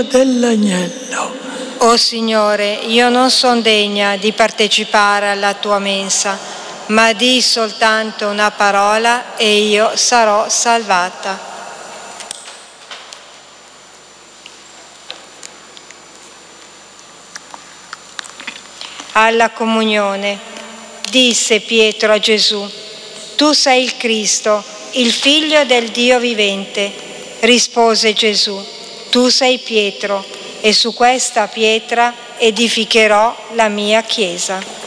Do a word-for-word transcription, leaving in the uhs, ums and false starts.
dell'agnello. O Signore, io non sono degna di partecipare alla tua mensa, ma di soltanto una parola e io sarò salvata. Alla comunione disse Pietro a Gesù: Tu sei il Cristo, il Figlio del Dio vivente. Rispose Gesù: Tu sei Pietro, e su questa pietra edificherò la mia Chiesa.